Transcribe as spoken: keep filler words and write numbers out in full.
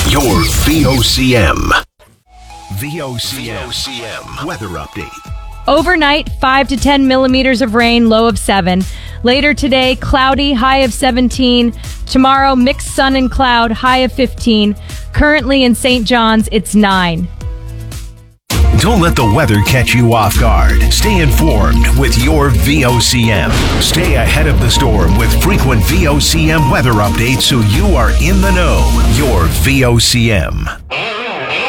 Your V O C M. V O C M weather update. Overnight, five to ten millimeters of rain, low of seven. Later today, cloudy, high of seventeen. Tomorrow, mixed sun and cloud, high of fifteen. Currently in Saint John's, it's nine. Don't let the weather catch you off guard. Stay informed with your V O C M. Stay ahead of the storm with frequent V O C M weather updates so you are in the know. Your V O C M.